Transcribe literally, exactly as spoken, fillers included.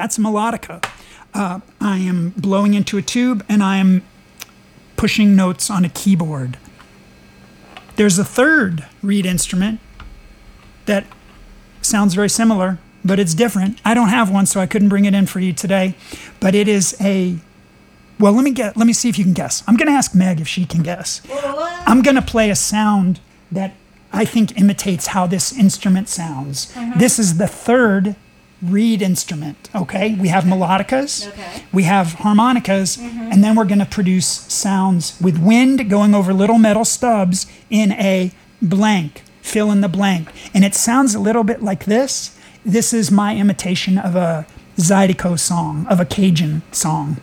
That's a melodica. Uh, I am blowing into a tube, and I am pushing notes on a keyboard. There's a third reed instrument that sounds very similar, but it's different. I don't have one, so I couldn't bring it in for you today. But it is a, well, let me get, let me see if you can guess. I'm going to ask Meg if she can guess. I'm going to play a sound that I think imitates how this instrument sounds. Mm-hmm. This is the third reed instrument, okay? We have melodicas, okay. We have harmonicas, mm-hmm. and then we're going to produce sounds with wind going over little metal stubs in a blank, fill in the blank. And it sounds a little bit like this. This is my imitation of a Zydeco song, of a Cajun song.